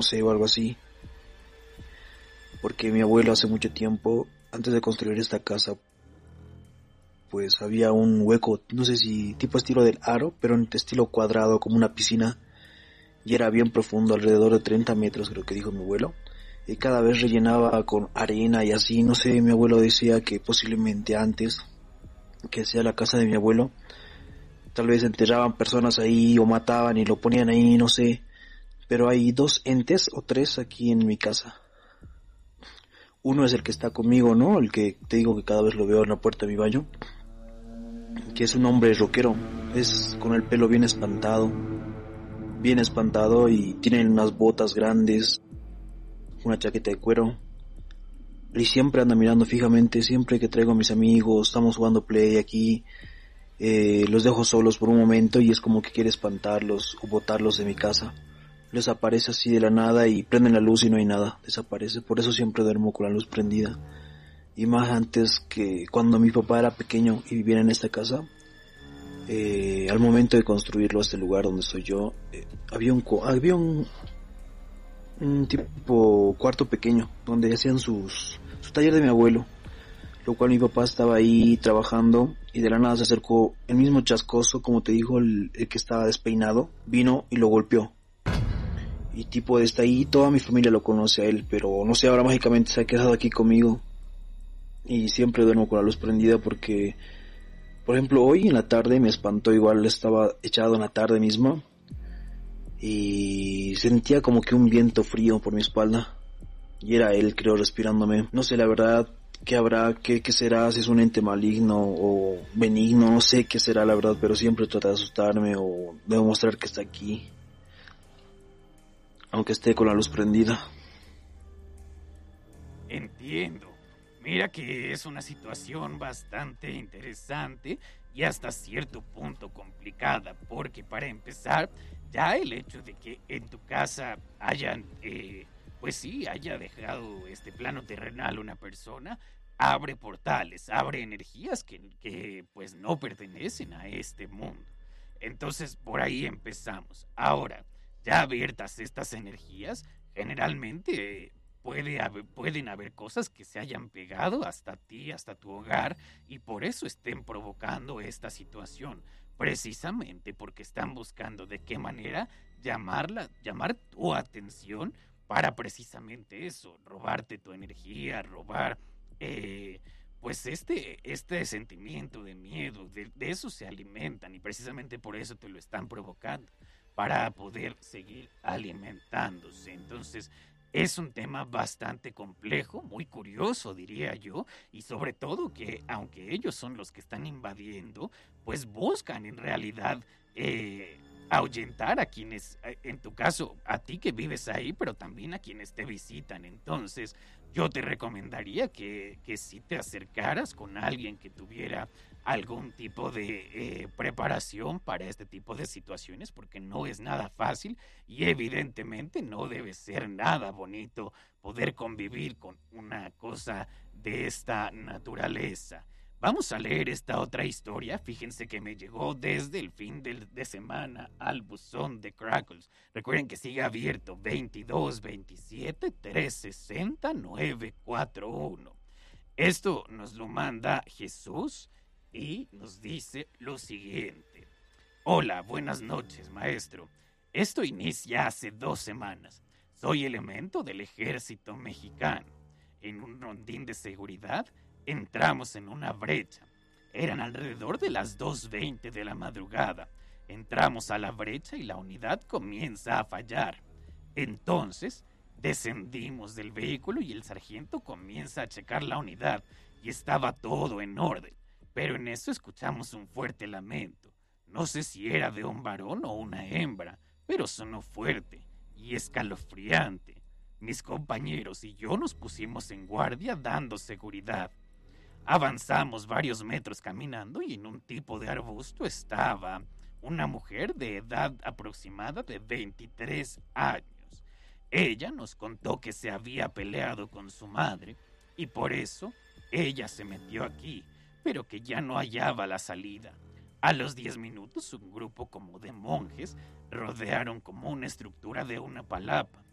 sé, o algo así. Porque mi abuelo hace mucho tiempo, antes de construir esta casa, pues había un hueco, no sé si tipo estilo del aro, pero en estilo cuadrado, como una piscina, y era bien profundo, alrededor de 30 metros, creo que dijo mi abuelo. Y cada vez rellenaba con arena y así, no sé, mi abuelo decía que posiblemente antes, que sea la casa de mi abuelo, tal vez enterraban personas ahí o mataban y lo ponían ahí, no sé. Pero hay dos entes o tres aquí en mi casa. Uno es el que está conmigo, ¿no? El que te digo que cada vez lo veo en la puerta de mi baño. Que es un hombre rockero. Es con el pelo bien espantado y tiene unas botas grandes, una chaqueta de cuero. Y siempre anda mirando fijamente, siempre que traigo a mis amigos, estamos jugando play aquí, los dejo solos por un momento y es como que quiere espantarlos o botarlos de mi casa. Les aparece así de la nada y prenden la luz y no hay nada, desaparece. Por eso siempre duermo con la luz prendida. Y más antes que cuando mi papá era pequeño y vivía en esta casa, al momento de construirlo, este lugar donde estoy yo, había un tipo cuarto pequeño donde hacían su taller de mi abuelo, lo cual mi papá estaba ahí trabajando y de la nada se acercó el mismo chascoso, como te dijo, el que estaba despeinado, vino y lo golpeó. Y tipo desde ahí toda mi familia lo conoce a él, pero no sé, ahora mágicamente se ha quedado aquí conmigo y siempre duermo con la luz prendida porque, por ejemplo, hoy en la tarde me espantó, igual estaba echado en la tarde misma y sentía como que un viento frío por mi espalda y era él, creo, respirándome. No sé la verdad qué habrá, qué será, si es un ente maligno o benigno, no sé qué será la verdad, pero siempre trata de asustarme o de demostrar que está aquí, aunque esté con la luz prendida. Entiendo. Mira que es una situación bastante interesante y hasta cierto punto complicada, porque para empezar, ya el hecho de que en tu casa hayan, pues sí, haya dejado este plano terrenal una persona, abre portales, abre energías que pues no pertenecen a este mundo. Entonces, por ahí empezamos. Ahora, ya abiertas estas energías, generalmente pueden haber cosas que se hayan pegado hasta ti, hasta tu hogar, y por eso estén provocando esta situación. Precisamente porque están buscando de qué manera llamar tu atención para precisamente eso, robarte tu energía, robar, eh, pues este sentimiento de miedo, de eso se alimentan y precisamente por eso te lo están provocando, para poder seguir alimentándose. Entonces, es un tema bastante complejo, muy curioso, diría yo, y sobre todo que, aunque ellos son los que están invadiendo, pues buscan en realidad ahuyentar a quienes, en tu caso, a ti que vives ahí, pero también a quienes te visitan. Entonces, yo te recomendaría que si te acercaras con alguien que tuviera algún tipo de preparación para este tipo de situaciones, porque no es nada fácil y evidentemente no debe ser nada bonito poder convivir con una cosa de esta naturaleza. Vamos a leer esta otra historia. Fíjense que me llegó desde el fin de semana al buzón de Crackles. Recuerden que sigue abierto 22 27 360 941. Esto nos lo manda Jesús y nos dice lo siguiente. Hola, buenas noches, maestro. Esto inicia hace 2 semanas. Soy elemento del ejército mexicano. En un rondín de seguridad entramos en una brecha. Eran alrededor de las 2:20 de la madrugada. Entramos a la brecha y la unidad comienza a fallar. Entonces, descendimos del vehículo y el sargento comienza a checar la unidad y estaba todo en orden. Pero en eso escuchamos un fuerte lamento. No sé si era de un varón o una hembra, pero sonó fuerte y escalofriante. Mis compañeros y yo nos pusimos en guardia dando seguridad. Avanzamos varios metros caminando y en un tipo de arbusto estaba una mujer de edad aproximada de 23 años. Ella nos contó que se había peleado con su madre y por eso ella se metió aquí, pero que ya no hallaba la salida. A los 10 minutos un grupo como de monjes rodearon como una estructura de una palapa